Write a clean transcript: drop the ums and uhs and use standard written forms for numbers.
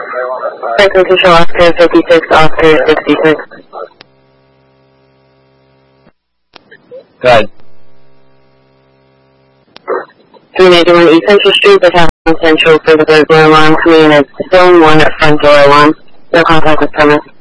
Franklin Control Oscar 56, Oscar 66. Go ahead. 391 East Central Street, Baton Central for the burglar alarm. Coming in at zone 1 at front door 1. No contact with premise.